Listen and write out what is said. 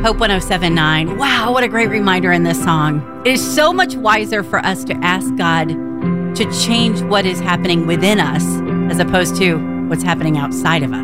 Hope 107.9. Wow, what a great reminder in this song. It is so much wiser for us to ask God to change what is happening within us as opposed to what's happening outside of us.